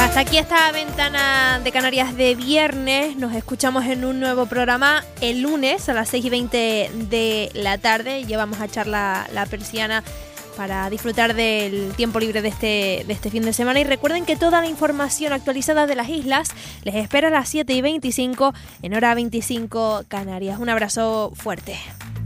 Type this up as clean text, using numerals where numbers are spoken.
Hasta aquí esta ventana de Canarias de viernes. Nos escuchamos en un nuevo programa el lunes a las 6:20 de la tarde. Llevamos a echar la persiana para disfrutar del tiempo libre de este fin de semana. Y recuerden que toda la información actualizada de las islas les espera a las 7:25 en hora 25 Canarias. Un abrazo fuerte.